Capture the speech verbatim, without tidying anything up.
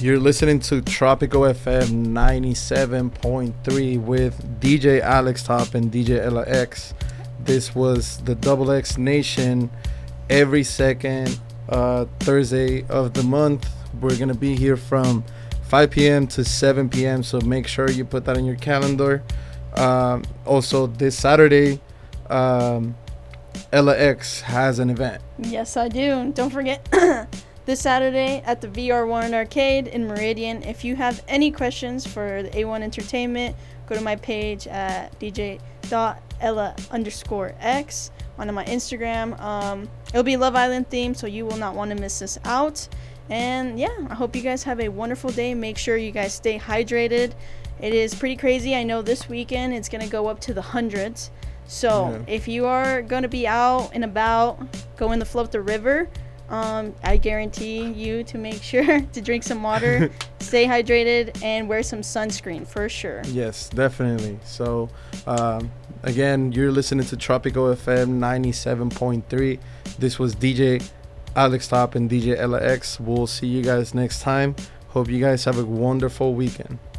You're listening to Tropico F M ninety-seven point three with D J Alex Top and D J Ella X. This was the Double X Nation. Every second uh, Thursday of the month, we're going to be here from five p.m. to seven p.m. So make sure you put that in your calendar. Um, also, this Saturday, um, Ella X has an event. Yes, I do. Don't forget this Saturday at the V R one Arcade in Meridian. If you have any questions for the A one Entertainment, go to my page at dj.ella underscore x on my Instagram. Um, it'll be Love Island themed, so you will not want to miss this out. And yeah, I hope you guys have a wonderful day. Make sure you guys stay hydrated. It is pretty crazy. I know this weekend it's going to go up to the hundreds. So yeah. If you are going to be out and about, go in the float the river. Um, I guarantee you to make sure to drink some water, stay hydrated, and wear some sunscreen for sure. Yes, definitely. So, um, again, you're listening to Tropico F M ninety-seven point three. This was D J Alex Top and D J Ella X. We'll see you guys next time. Hope you guys have a wonderful weekend.